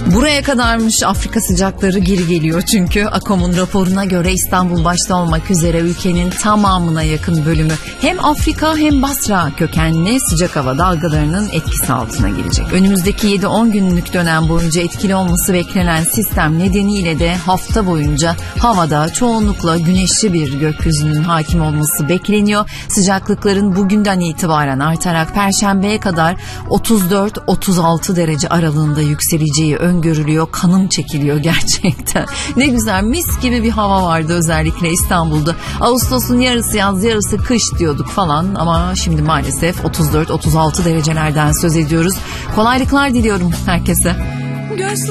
Buraya kadarmış, Afrika sıcakları geri geliyor çünkü AKOM'un raporuna göre İstanbul başta olmak üzere ülkenin tamamına yakın bölümü hem Afrika hem Basra kökenli sıcak hava dalgalarının etkisi altına girecek. Önümüzdeki 7-10 günlük dönem boyunca etkili olması beklenen sistem nedeniyle de hafta boyunca havada çoğunlukla güneşli bir gökyüzünün hakim olması bekleniyor. Sıcaklıkların bugünden itibaren artarak Perşembe'ye kadar 34-36 derece aralığında yükseleceği öngörülüyor. Kanım çekiliyor gerçekten. Ne güzel, mis gibi bir hava vardı özellikle İstanbul'da. Ağustos'un yarısı yaz, yarısı kış diyorduk falan ama şimdi maalesef 34-36 derecelerden söz ediyoruz. Kolaylıklar diliyorum herkese.